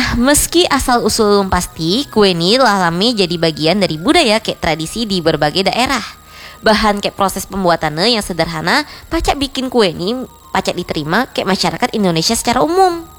Nah, meski asal usul belum pasti, kue ini lalami jadi bagian dari budaya kayak tradisi di berbagai daerah. Bahan kayak proses pembuatannya yang sederhana, pacak bikin kue ini pacak diterima kayak masyarakat Indonesia secara umum.